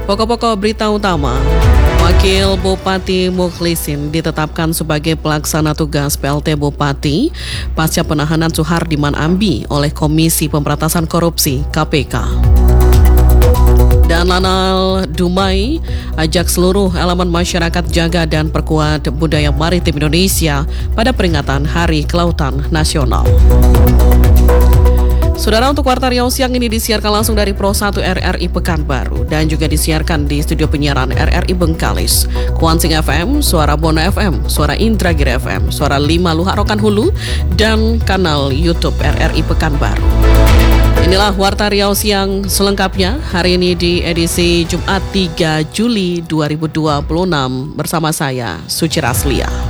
Pokok-pokok berita utama. Wakil Bupati Mukhlisin ditetapkan sebagai pelaksana tugas PLT Bupati pasca penahanan Suhardiman Ambi oleh Komisi Pemberantasan Korupsi (KPK). Dan Lanal Dumai ajak seluruh elemen masyarakat jaga dan perkuat budaya maritim Indonesia pada peringatan Hari Kelautan Nasional. Saudara, untuk Warta Riau siang ini disiarkan langsung dari Pro 1 RRI Pekanbaru dan juga disiarkan di studio penyiaran RRI Bengkalis, Kuansing FM, Suara Bona FM, Suara Indragiri FM, Suara 5 Luhak Rokan Hulu, dan kanal YouTube RRI Pekanbaru. Inilah Warta Riau siang selengkapnya hari ini di edisi Jumat 3 Juli 2026 bersama saya, Suci Raslia.